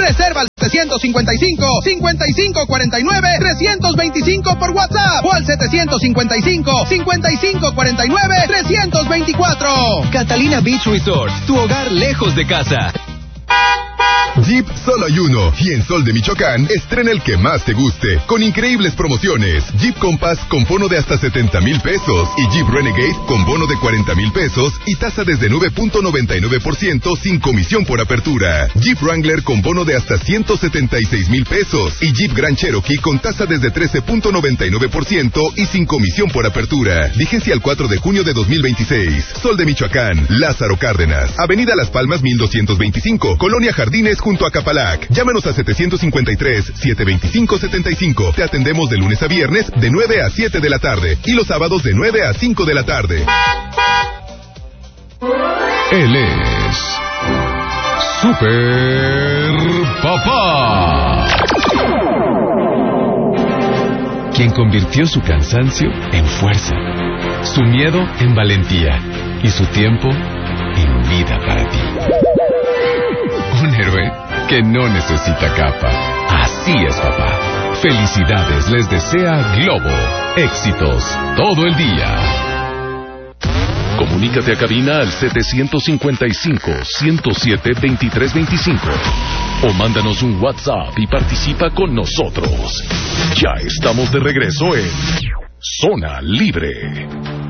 Reserva al 755-5549-325 por WhatsApp o al 755-5549-324. Catalina Beach Resort, tu hogar lejos de casa. Jeep solo hay uno, y en Sol de Michoacán estrena el que más te guste, con increíbles promociones. Jeep Compass con bono de hasta 70,000 pesos y Jeep Renegade con bono de 40,000 pesos y tasa desde 9.99% sin comisión por apertura. Jeep Wrangler con bono de hasta 176,000 pesos y Jeep Grand Cherokee con tasa desde 13.99% y sin comisión por apertura. Vigencia al 4 de junio de 2026. Sol de Michoacán, Lázaro Cárdenas, Avenida Las Palmas 1225, Colonia Jardines junto a Capalac. Llámanos a 755-725-75. Te atendemos de lunes a viernes de 9 a 7 de la tarde y los sábados de 9 a 5 de la tarde. Él es Super Papá, quien convirtió su cansancio en fuerza, su miedo en valentía y su tiempo en vida para ti. Un héroe que no necesita capa. Así es, papá. Felicidades les desea Globo. Éxitos todo el día. Comunícate a cabina al 755-107-2325 o mándanos un WhatsApp y participa con nosotros. Ya estamos de regreso en Zona Libre.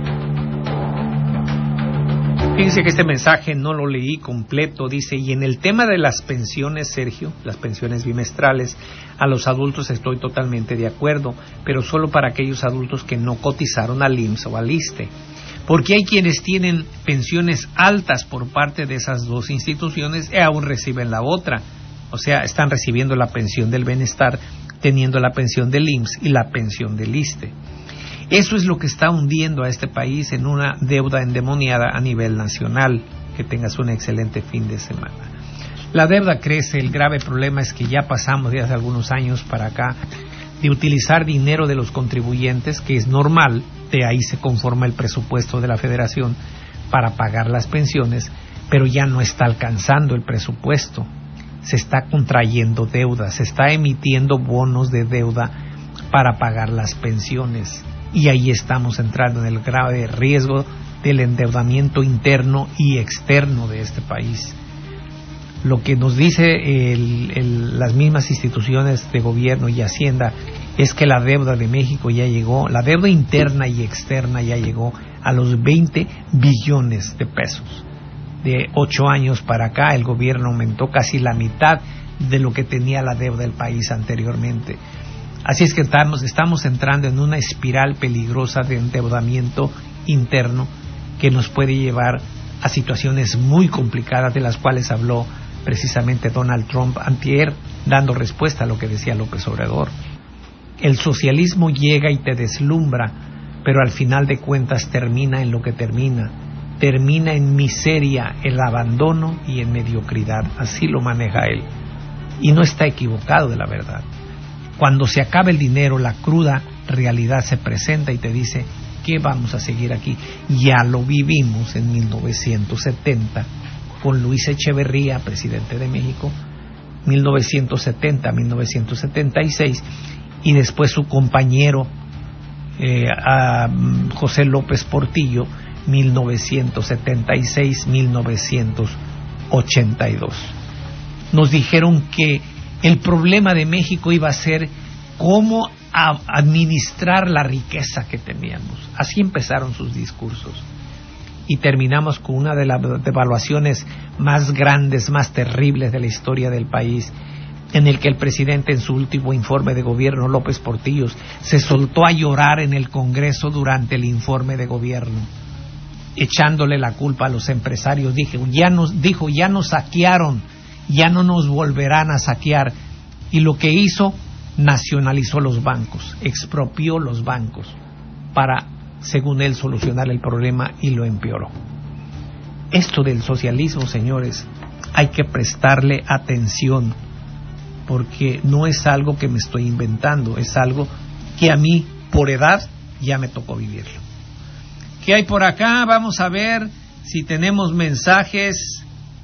Fíjense que este mensaje no lo leí completo, dice, y en el tema de las pensiones, Sergio, las pensiones bimestrales, a los adultos estoy totalmente de acuerdo, pero solo para aquellos adultos que no cotizaron al IMSS o al ISSSTE, porque hay quienes tienen pensiones altas por parte de esas dos instituciones y aún reciben la otra, o sea, están recibiendo la pensión del bienestar, teniendo la pensión del IMSS y la pensión del ISSSTE. Eso es lo que está hundiendo a este país en una deuda endemoniada a nivel nacional. Que tengas un excelente fin de semana. La deuda crece, el grave problema es que ya pasamos de hace algunos años para acá de utilizar dinero de los contribuyentes, que es normal, de ahí se conforma el presupuesto de la Federación para pagar las pensiones, pero ya no está alcanzando el presupuesto. Se está contrayendo deuda, se está emitiendo bonos de deuda para pagar las pensiones. Y ahí estamos entrando en el grave riesgo del endeudamiento interno y externo de este país. Lo que nos dice las mismas instituciones de gobierno y Hacienda es que la deuda de México ya llegó, la deuda interna y externa ya llegó a los 20 billones de pesos. De 8 años para acá el gobierno aumentó casi la mitad de lo que tenía la deuda del país anteriormente. Así es que estamos entrando en una espiral peligrosa de endeudamiento interno que nos puede llevar a situaciones muy complicadas, de las cuales habló precisamente Donald Trump antier, dando respuesta a lo que decía López Obrador. El socialismo llega y te deslumbra, pero al final de cuentas termina en lo que termina en miseria, el abandono y en mediocridad. Así lo maneja él, y no está equivocado de la verdad. Cuando se acaba el dinero, la cruda realidad se presenta y te dice que vamos a seguir aquí. Ya lo vivimos en 1970 con Luis Echeverría, presidente de México, 1970-1976, y después su compañero José López Portillo, 1976-1982. Nos dijeron que el problema de México iba a ser cómo administrar la riqueza que teníamos. Así empezaron sus discursos. Y terminamos con una de las devaluaciones más grandes, más terribles de la historia del país, en el que el presidente, en su último informe de gobierno, López Portillo, se soltó a llorar en el Congreso durante el informe de gobierno, echándole la culpa a los empresarios. Ya nos saquearon, ya no nos volverán a saquear. Y lo que hizo, nacionalizó los bancos, expropió los bancos para, según él, solucionar el problema, y lo empeoró. Esto del socialismo, señores, hay que prestarle atención, porque no es algo que me estoy inventando, es algo que a mí, por edad, ya me tocó vivirlo. ¿Qué hay por acá? Vamos a ver si tenemos mensajes.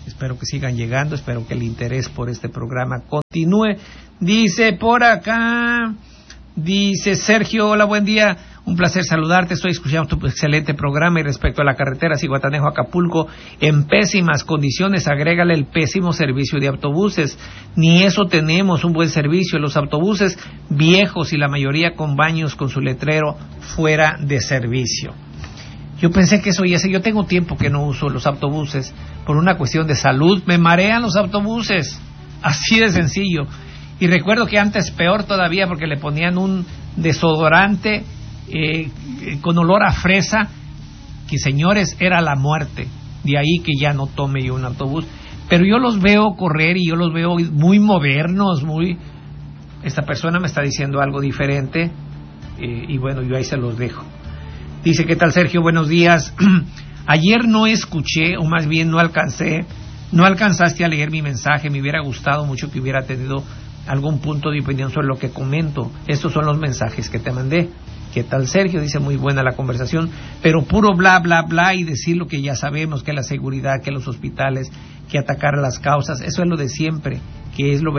Espero que sigan llegando, espero que el interés por este programa continúe. Dice por acá, dice Sergio, hola, buen día, un placer saludarte, estoy escuchando tu excelente programa y respecto a la carretera Zihuatanejo-Acapulco, en pésimas condiciones, agrégale el pésimo servicio de autobuses, ni eso tenemos, un buen servicio, los autobuses viejos y la mayoría con baños con su letrero fuera de servicio. Yo pensé que eso ya sé, yo tengo tiempo que no uso los autobuses por una cuestión de salud, me marean los autobuses, así de sencillo. Y recuerdo que antes peor todavía porque le ponían un desodorante con olor a fresa, que señores, era la muerte. De ahí que ya no tome yo un autobús. Pero yo los veo correr y yo los veo muy modernos, muy... Esta persona me está diciendo algo diferente y bueno, yo ahí se los dejo. Dice, ¿qué tal, Sergio? Buenos días. Ayer no escuché, o más bien no alcanzaste a leer mi mensaje. Me hubiera gustado mucho que hubiera tenido algún punto de opinión sobre lo que comento. Estos son los mensajes que te mandé. ¿Qué tal, Sergio? Dice, muy buena la conversación, pero puro bla, bla, bla, y decir lo que ya sabemos, que la seguridad, que los hospitales, que atacar las causas. Eso es lo de siempre, que es lo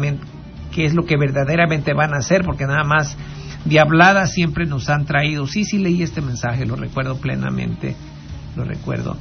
que verdaderamente van a hacer, porque nada más de hablada siempre nos han traído. Sí, leí este mensaje, lo recuerdo plenamente, lo recuerdo.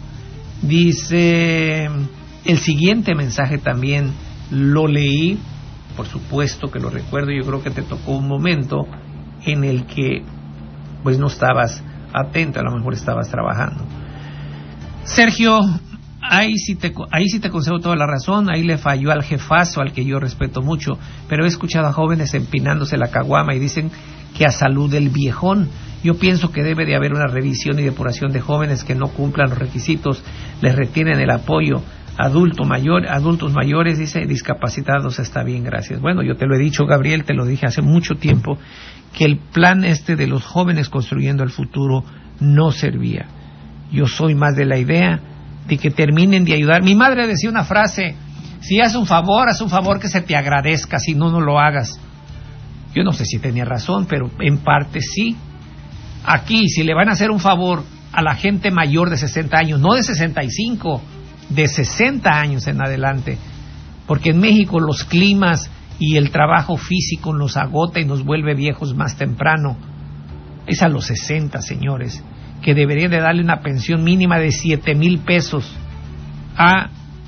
Dice, el siguiente mensaje también lo leí, por supuesto que lo recuerdo. Yo creo que te tocó un momento en el que pues no estabas atento, a lo mejor estabas trabajando. Sergio, ahí sí te concedo toda la razón, ahí le falló al jefazo, al que yo respeto mucho, pero he escuchado a jóvenes empinándose la caguama y dicen que a salud del viejón. Yo pienso que debe de haber una revisión y depuración de jóvenes que no cumplan los requisitos, les retienen el apoyo. Adultos mayores, dice, discapacitados, está bien, gracias. Bueno, yo te lo he dicho, Gabriel, te lo dije hace mucho tiempo, que el plan de los jóvenes construyendo el futuro no servía. Yo soy más de la idea de que terminen de ayudar. Mi madre decía una frase, si haz un favor que se te agradezca, si no, no lo hagas. Yo no sé si tenía razón, pero en parte sí. Aquí, si le van a hacer un favor a la gente mayor de 60 años, no de 65, de 60 años en adelante, porque en México los climas y el trabajo físico nos agota y nos vuelve viejos más temprano. Es a los 60, señores, que deberían de darle una pensión mínima de 7,000 pesos a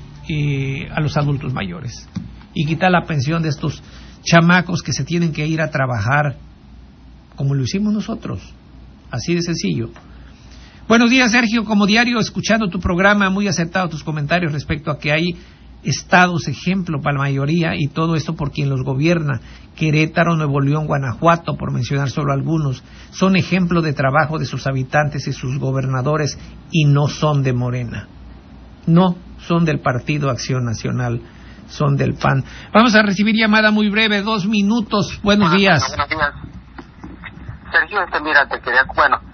los adultos mayores y quitar la pensión de estos chamacos que se tienen que ir a trabajar como lo hicimos nosotros, así de sencillo. Buenos días, Sergio, como diario escuchando tu programa, muy acertado tus comentarios respecto a que hay estados ejemplo para la mayoría y todo esto por quien los gobierna. Querétaro, Nuevo León, Guanajuato, por mencionar solo algunos, son ejemplo de trabajo de sus habitantes y sus gobernadores y no son de Morena, no son del Partido Acción Nacional, son del PAN. Vamos a recibir llamada muy breve, 2 minutos. Buenos días. Buenos días. Sergio, mira, te quería,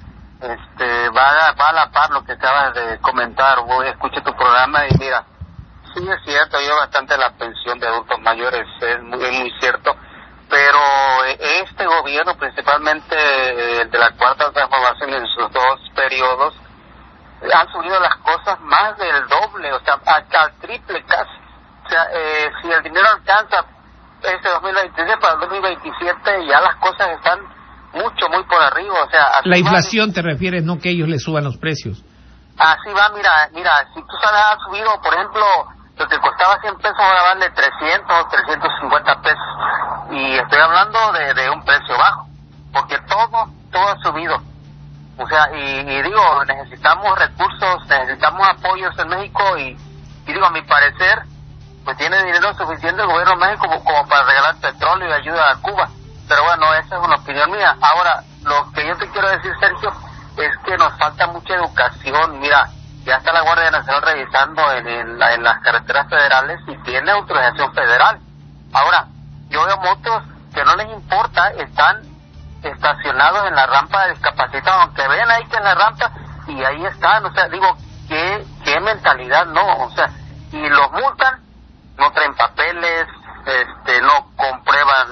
va a la par lo que acabas de comentar. Escuché tu programa y mira, sí es cierto, yo bastante la pensión de adultos mayores, es muy cierto, pero este gobierno, principalmente el de la Cuarta Transformación en sus 2 periodos, han subido las cosas más del doble, o sea, hasta el triple casi. O sea, si el dinero alcanza este 2026 para el 2027, ya las cosas están muy por arriba, o sea... La inflación te refieres, no que ellos le suban los precios. Así va, mira, si tú sabes, ha subido, por ejemplo, lo que costaba 100 pesos, ahora vale 300 o 350 pesos. Y estoy hablando de un precio bajo, porque todo ha subido. O sea, y digo, necesitamos recursos, necesitamos apoyos en México y digo, a mi parecer, pues tiene dinero suficiente el gobierno de México como para regalar petróleo y ayuda a Cuba. Pero bueno, esa es una opinión mía. Ahora, lo que yo te quiero decir, Sergio, es que nos falta mucha educación. Mira, ya está la Guardia Nacional revisando en las carreteras federales y tiene autorización federal. Ahora, yo veo motos que no les importa, están estacionados en la rampa de discapacitados, aunque ven ahí que es la rampa, y ahí están. O sea, digo, ¿qué mentalidad, no? O sea, y los multan, no traen papeles, no comprueban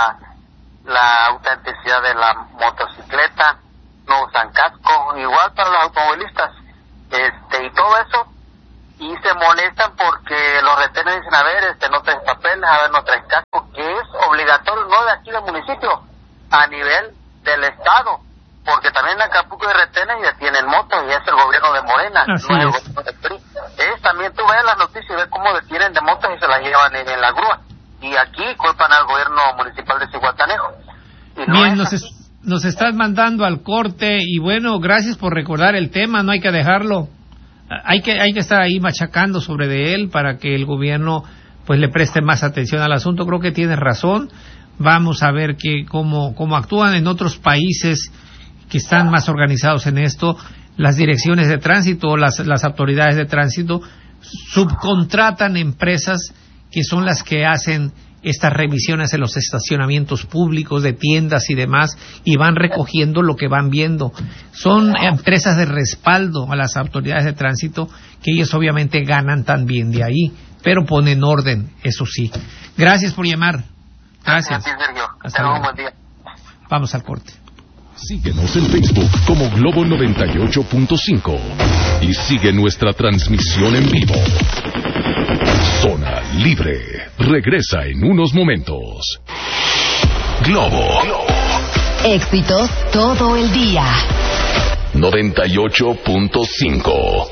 la autenticidad de la motocicleta, no usan casco, igual para los automovilistas, y todo eso y se molestan porque los retenes dicen, a ver, no traes papeles, a ver, no traes casco, que es obligatorio, no de aquí del municipio, a nivel del estado, porque también en Acapulco hay retenes y detienen motos, y es el gobierno de Morena, así no es el es. gobierno del PRI. También tú ves las noticias y ves cómo detienen de motos y se las llevan en la grúa, y aquí culpan al gobierno municipal de Zihuatanejo. Bien, nos estás mandando al corte, y bueno, gracias por recordar el tema, no hay que dejarlo. Hay que estar ahí machacando sobre de él para que el gobierno pues le preste más atención al asunto. Creo que tienes razón. Vamos a ver cómo actúan en otros países que están más organizados en esto. Las direcciones de tránsito, las autoridades de tránsito subcontratan empresas que son las que hacen estas revisiones en los estacionamientos públicos de tiendas y demás, y van recogiendo lo que van viendo. Son empresas de respaldo a las autoridades de tránsito, que ellos obviamente ganan también de ahí, pero ponen orden, eso sí. Gracias por llamar. Gracias. Hasta luego. Buen día. Vamos al corte. Síguenos en Facebook como Globo 98.5 y sigue nuestra transmisión en vivo. Zona Libre regresa en unos momentos. Globo. Éxitos todo el día. 98.5.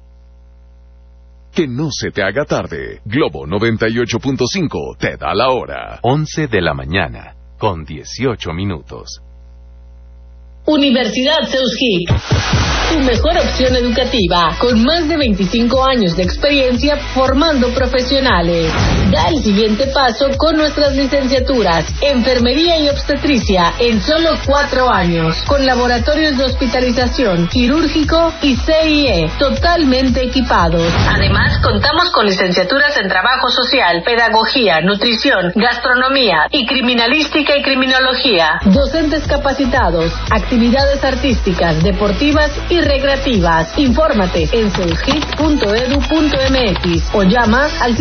Que no se te haga tarde. Globo 98.5 te da la hora. 11 de la mañana, con 18 minutos. Universidad Seuskic, tu mejor opción educativa, con más de 25 años de experiencia formando profesionales. Da el siguiente paso con nuestras licenciaturas, Enfermería y Obstetricia, en solo 4 años, con laboratorios de hospitalización, quirúrgico y CIE, totalmente equipados. Además, contamos con licenciaturas en Trabajo Social, Pedagogía, Nutrición, Gastronomía y Criminalística y Criminología. Docentes capacitados, actividades artísticas, deportivas y recreativas. Infórmate en seuskic.edu.mx o llama al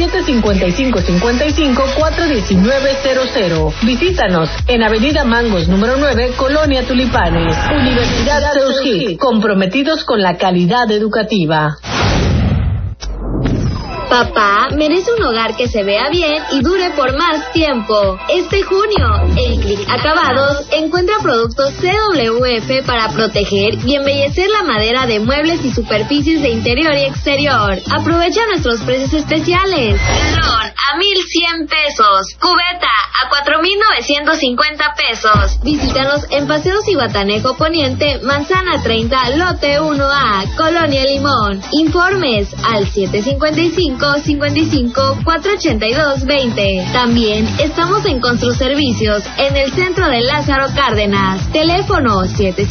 755-55-419-00. Visítanos en Avenida Mangos número 9, Colonia Tulipanes. Universidad Seuskic, comprometidos con la calidad educativa. Papá merece un hogar que se vea bien y dure por más tiempo. Este junio, en Click Acabados, encuentra productos CWF para proteger y embellecer la madera de muebles y superficies de interior y exterior. Aprovecha nuestros precios especiales. Galón a 1,100 pesos. Cubeta a 4,950 pesos. Visítanos en Paseo Zihuatanejo Poniente, Manzana 30, Lote 1A, Colonia Limón. Informes al 755-482-20. También estamos en Construservicios en el centro de Lázaro Cárdenas. Teléfono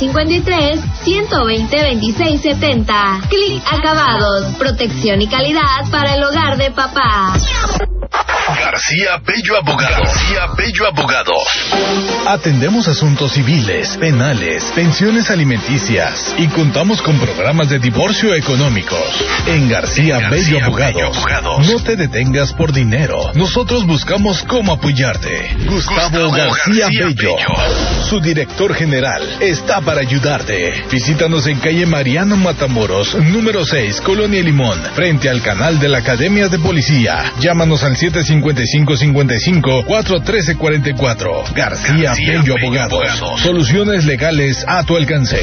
753-120-2670. Clic Acabados. Protección y calidad para el hogar de papá. García Bello Abogado. García Bello Abogado. Atendemos asuntos civiles, penales, pensiones alimenticias y contamos con programas de divorcio económicos. En García Bello Abogados. No te detengas por dinero. Nosotros buscamos cómo apoyarte. Gustavo García Bello, su director general, está para ayudarte. Visítanos en calle Mariano Matamoros, número 6, Colonia Limón, frente al canal de la Academia de Policía. Llámanos al 755-55-413-44. García Bello Abogados. Soluciones legales a tu alcance.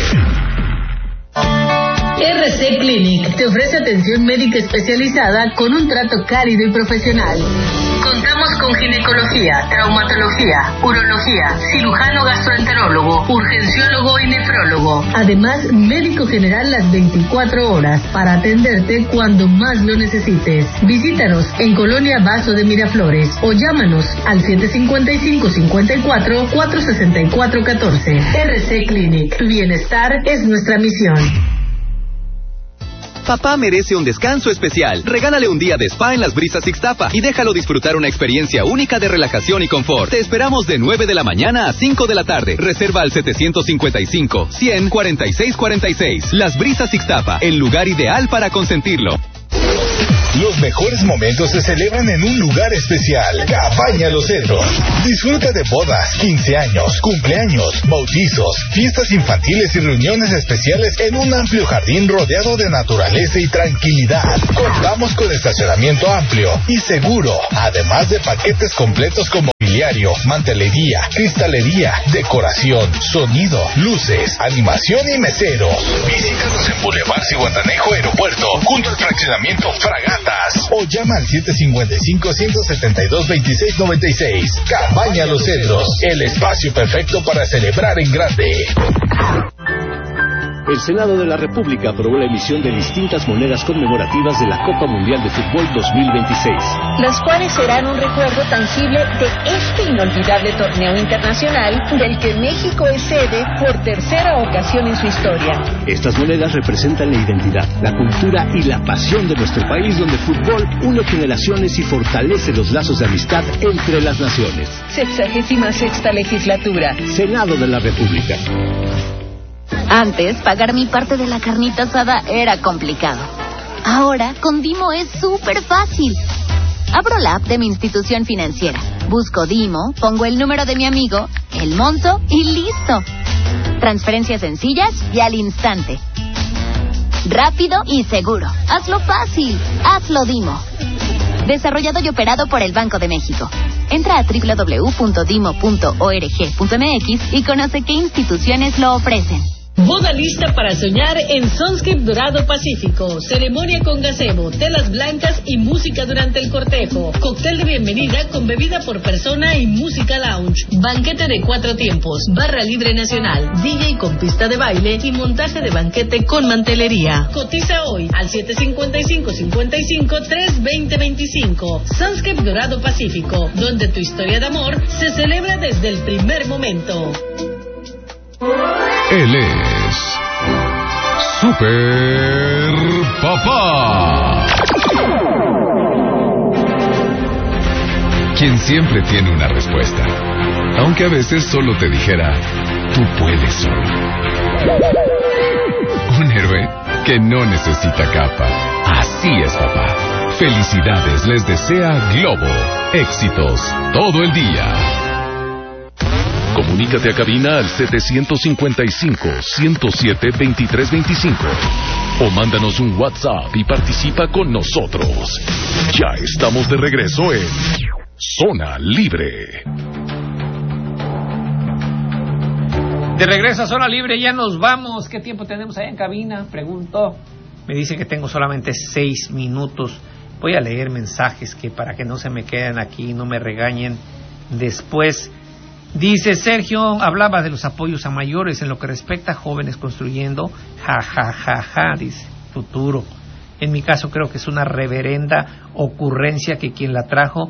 RC Clinic te ofrece atención médica especializada con un trato cálido y profesional. Contamos con ginecología, traumatología, urología, cirujano gastroenterólogo, urgenciólogo y nefrólogo. Además, médico general las 24 horas para atenderte cuando más lo necesites. Visítanos en Colonia Vaso de Miraflores o llámanos al 755-54-464-14. RC Clinic, tu bienestar es nuestra misión. Papá merece un descanso especial. Regálale un día de spa en Las Brisas Ixtapa y déjalo disfrutar una experiencia única de relajación y confort. Te esperamos de 9 de la mañana a 5 de la tarde. Reserva al 755-100-4646. Las Brisas Ixtapa, el lugar ideal para consentirlo. Los mejores momentos se celebran en un lugar especial. Cabaña Los Cedros. Disfruta de bodas, 15 años, cumpleaños, bautizos, fiestas infantiles y reuniones especiales en un amplio jardín rodeado de naturaleza y tranquilidad. Contamos con estacionamiento amplio y seguro, además de paquetes completos como mobiliario, mantelería, cristalería, decoración, sonido, luces, animación y meseros. Visítanos en Boulevard Zihuatanejo Aeropuerto, junto al fraccionamiento Fragatas, o llama al 755-172-2696. Cabaña Los Cedros, el espacio perfecto para celebrar en grande. El Senado de la República aprobó la emisión de distintas monedas conmemorativas de la Copa Mundial de Fútbol 2026. Las cuales serán un recuerdo tangible de este inolvidable torneo internacional del que México es sede por tercera ocasión en su historia. Estas monedas representan la identidad, la cultura y la pasión de nuestro país, donde el fútbol une generaciones y fortalece los lazos de amistad entre las naciones. 66ª legislatura. Senado de la República. Antes, pagar mi parte de la carnita asada era complicado. Ahora, con Dimo es súper fácil. Abro la app de mi institución financiera, busco Dimo, pongo el número de mi amigo, el monto y listo. Transferencias sencillas y al instante. Rápido y seguro. Hazlo fácil. Hazlo Dimo. Desarrollado y operado por el Banco de México. Entra a www.dimo.org.mx y conoce qué instituciones lo ofrecen. Boda lista para soñar en Sunscape Dorado Pacífico. Ceremonia con gazebo, telas blancas y música durante el cortejo. Cóctel de bienvenida con bebida por persona y música lounge. Banquete de 4 tiempos, barra libre nacional, DJ con pista de baile y montaje de banquete con mantelería. Cotiza hoy al 755-55-320-25. Sunscape Dorado Pacífico, donde tu historia de amor se celebra desde el primer momento. Él es Super Papá, quien siempre tiene una respuesta, aunque a veces solo te dijera, tú puedes solo. Un héroe que no necesita capa. Así es, papá. Felicidades les desea Globo. Éxitos todo el día. Comunícate a cabina al 755-107-2325 o mándanos un WhatsApp y participa con nosotros. Ya estamos de regreso en Zona Libre. De regreso a Zona Libre, ya nos vamos. ¿Qué tiempo tenemos ahí en cabina? Pregunto. Me dice que tengo solamente 6 minutos. Voy a leer mensajes que para que no se me queden aquí, no me regañen después. Dice Sergio, hablaba de los apoyos a mayores en lo que respecta a jóvenes construyendo, dice, futuro. En mi caso creo que es una reverenda ocurrencia que quien la trajo,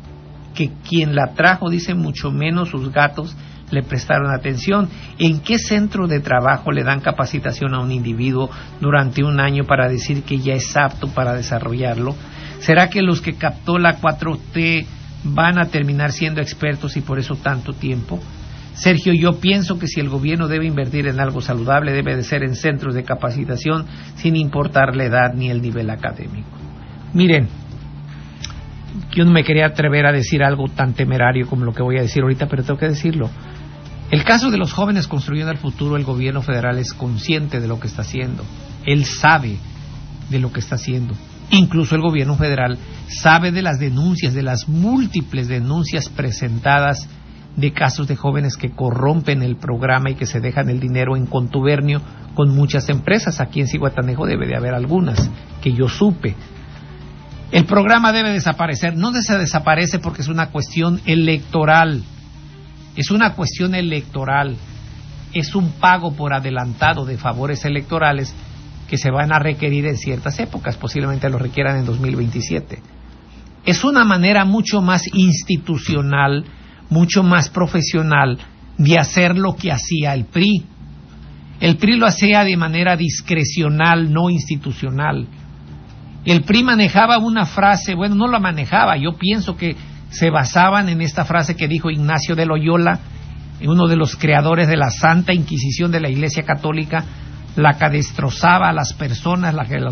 dice, mucho menos sus gatos le prestaron atención. ¿En qué centro de trabajo le dan capacitación a un individuo durante un año para decir que ya es apto para desarrollarlo? ¿Será que los que captó la 4T van a terminar siendo expertos y por eso tanto tiempo? Sergio, yo pienso que si el gobierno debe invertir en algo saludable, debe de ser en centros de capacitación sin importar la edad ni el nivel académico. Miren, yo no me quería atrever a decir algo tan temerario como lo que voy a decir ahorita, pero tengo que decirlo. El caso de los jóvenes construyendo el futuro, el gobierno federal es consciente de lo que está haciendo. Él sabe de lo que está haciendo. Incluso el gobierno federal sabe de las denuncias, de las múltiples denuncias presentadas de casos de jóvenes que corrompen el programa y que se dejan el dinero en contubernio con muchas empresas. Aquí en Zihuatanejo debe de haber algunas, que yo supe. El programa debe desaparecer. No se desaparece porque es una cuestión electoral. Es una cuestión electoral. Es un pago por adelantado de favores electorales que se van a requerir en ciertas épocas, posiblemente lo requieran en 2027. Es una manera mucho más institucional, mucho más profesional de hacer lo que hacía el PRI. El PRI lo hacía de manera discrecional, no institucional. El PRI manejaba una frase, bueno, no la manejaba, yo pienso que se basaban en esta frase que dijo Ignacio de Loyola, uno de los creadores de la Santa Inquisición de la Iglesia Católica, la que destrozaba a las personas, la que los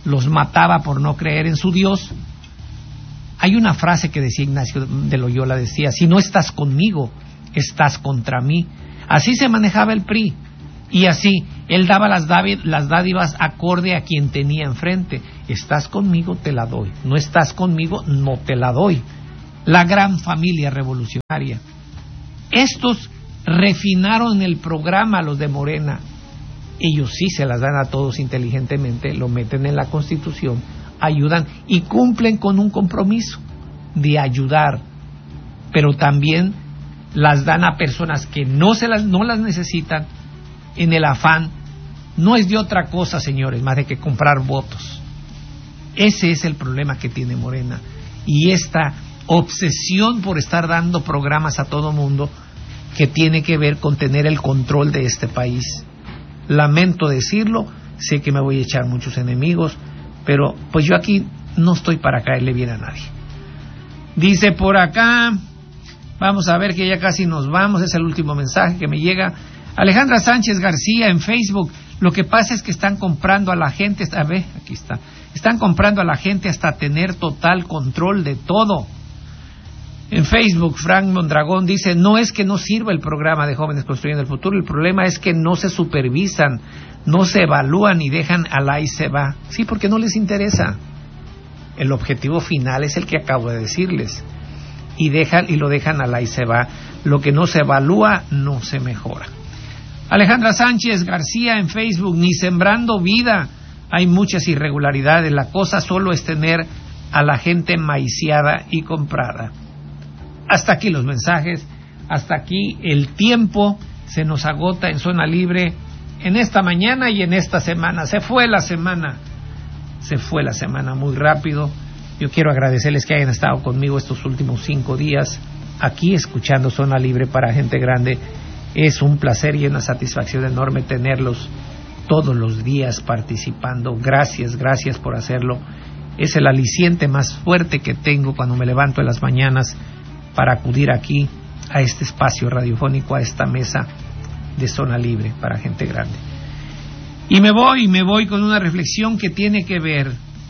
los mataba por no creer en su Dios. Hay una frase que decía Ignacio de Loyola, decía: si no estás conmigo, estás contra mí. Así se manejaba el PRI, y así él daba las dádivas acorde a quien tenía enfrente. Estás conmigo, te la doy. No estás conmigo, no te la doy. La gran familia revolucionaria. Estos refinaron el programa, los de Morena. Ellos sí se las dan a todos inteligentemente, lo meten en la Constitución, ayudan y cumplen con un compromiso de ayudar, pero también las dan a personas que no las necesitan, en el afán. No es de otra cosa, señores, más de que comprar votos. Ese es el problema que tiene Morena, y esta obsesión por estar dando programas a todo mundo, que tiene que ver con tener el control de este país. Lamento decirlo, sé que me voy a echar muchos enemigos, pero pues yo aquí no estoy para caerle bien a nadie. Dice por acá, vamos a ver que ya casi nos vamos, es el último mensaje que me llega. Alejandra Sánchez García en Facebook: lo que pasa es que están comprando a la gente, a ver, aquí está, están comprando a la gente hasta tener total control de todo. En Facebook, Frank Mondragón dice: no es que no sirva el programa de Jóvenes Construyendo el Futuro, el problema es que no se supervisan, no se evalúan y dejan al ahí se va. Sí, porque no les interesa. El objetivo final es el que acabo de decirles, y lo dejan al ahí se va. Lo que no se evalúa no se mejora. Alejandra Sánchez García en Facebook: ni sembrando vida, hay muchas irregularidades, la cosa solo es tener a la gente maiciada y comprada. Hasta aquí los mensajes, hasta aquí el tiempo, se nos agota en Zona Libre en esta mañana y en esta semana. Se fue la semana muy rápido. Yo quiero agradecerles que hayan estado conmigo estos últimos 5 días aquí escuchando Zona Libre para Gente Grande. Es un placer y una satisfacción enorme tenerlos todos los días participando. Gracias por hacerlo. Es el aliciente más fuerte que tengo cuando me levanto en las mañanas para acudir aquí a este espacio radiofónico, a esta mesa de Zona Libre para Gente Grande. Y me voy con una reflexión que tiene que ver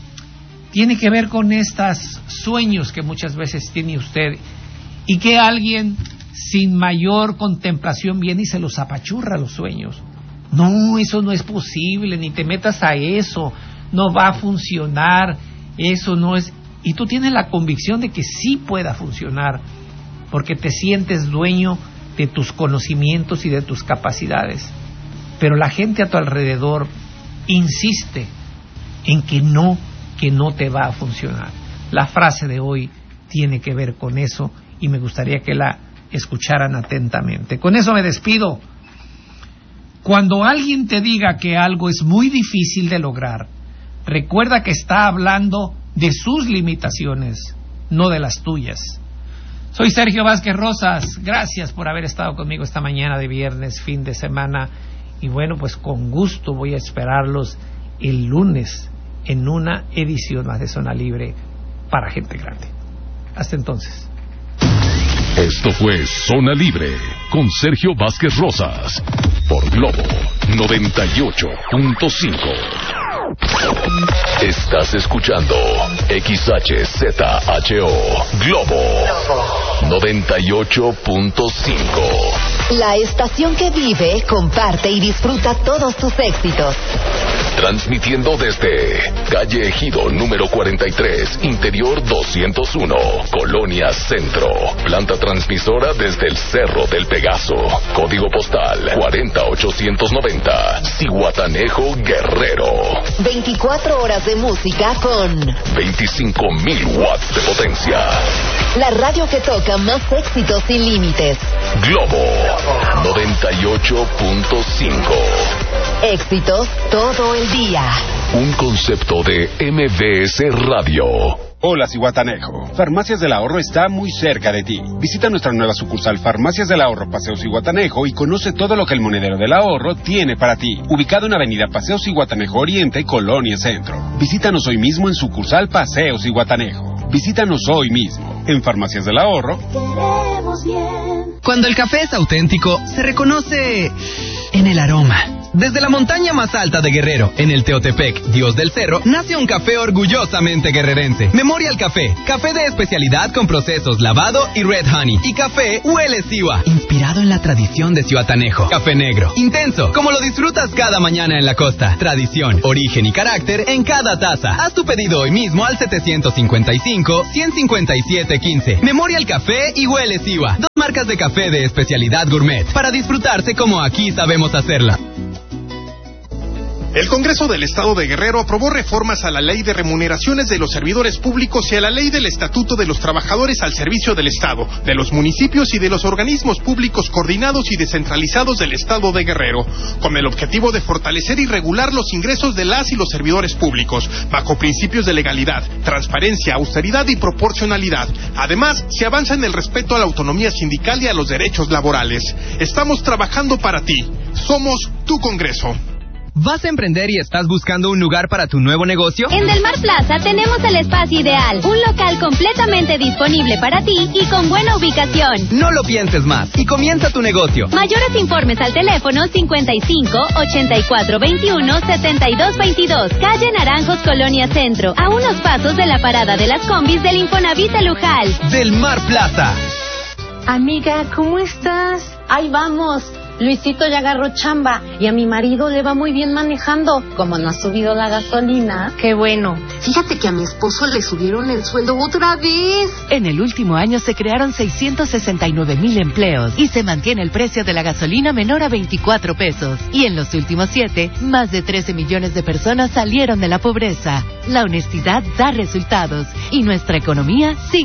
con estos sueños que muchas veces tiene usted, y que alguien sin mayor contemplación viene y se los apachurra los sueños. No, eso no es posible, ni te metas a eso, no va a funcionar, eso no es... Y tú tienes la convicción de que sí pueda funcionar, porque te sientes dueño de tus conocimientos y de tus capacidades. Pero la gente a tu alrededor insiste en que no te va a funcionar. La frase de hoy tiene que ver con eso, y me gustaría que la escucharan atentamente. Con eso me despido. Cuando alguien te diga que algo es muy difícil de lograr, recuerda que está hablando de sus limitaciones, no de las tuyas. Soy Sergio Vázquez Rosas, gracias por haber estado conmigo esta mañana de viernes, fin de semana, y bueno, pues con gusto voy a esperarlos el lunes en una edición más de Zona Libre para Gente Grande. Hasta entonces. Esto fue Zona Libre con Sergio Vázquez Rosas por Globo 98.5. Estás escuchando XHZHO Globo 98.5. La estación que vive, comparte y disfruta todos tus éxitos. Transmitiendo desde calle Ejido número 43, interior 201, Colonia Centro. Planta transmisora desde el Cerro del Pegaso. Código postal 40890, Zihuatanejo, Guerrero. 24 horas de música con 25,000 watts de potencia. La radio que toca más éxitos sin límites. Globo 98.5. Éxitos todo el día. Un concepto de MBS Radio. Hola, Zihuatanejo. Farmacias del Ahorro está muy cerca de ti. Visita nuestra nueva sucursal Farmacias del Ahorro Paseo Zihuatanejo y conoce todo lo que el Monedero del Ahorro tiene para ti. Ubicado en Avenida Paseo Zihuatanejo Oriente, Colonia Centro. Visítanos hoy mismo en sucursal Paseo Zihuatanejo. Visítanos hoy mismo en Farmacias del Ahorro. Cuando el café es auténtico, se reconoce en el aroma. Desde la montaña más alta de Guerrero, en el Teotepec, Dios del Cerro, nace un café orgullosamente guerrerense. Memorial Café, café de especialidad con procesos lavado y red honey. Y café Huele Siwa, inspirado en la tradición de Zihuatanejo. Café negro, intenso, como lo disfrutas cada mañana en la costa. Tradición, origen y carácter en cada taza. Haz tu pedido hoy mismo al 755-157-15. Memorial Café y Huele Siwa, dos marcas de café de especialidad gourmet, para disfrutarse como aquí sabemos hacerla. El Congreso del Estado de Guerrero aprobó reformas a la Ley de Remuneraciones de los Servidores Públicos y a la Ley del Estatuto de los Trabajadores al Servicio del Estado, de los municipios y de los organismos públicos coordinados y descentralizados del Estado de Guerrero, con el objetivo de fortalecer y regular los ingresos de las y los servidores públicos, bajo principios de legalidad, transparencia, austeridad y proporcionalidad. Además, se avanza en el respeto a la autonomía sindical y a los derechos laborales. Estamos trabajando para ti. Somos tu Congreso. ¿Vas a emprender y estás buscando un lugar para tu nuevo negocio? En Del Mar Plaza tenemos el espacio ideal, un local completamente disponible para ti y con buena ubicación. No lo pienses más y comienza tu negocio. Mayores informes al teléfono 55 84 21 72 22, calle Naranjos, Colonia Centro, a unos pasos de la parada de las combis del Infonavit de Lujal. Del Mar Plaza. Amiga, ¿cómo estás? Ahí vamos. Luisito ya agarró chamba y a mi marido le va muy bien manejando. Como no ha subido la gasolina. Qué bueno. Fíjate que a mi esposo le subieron el sueldo otra vez. En el último año se crearon 669,000 empleos y se mantiene el precio de la gasolina menor a 24 pesos. Y en los últimos 7, más de 13 millones de personas salieron de la pobreza. La honestidad da resultados y nuestra economía sigue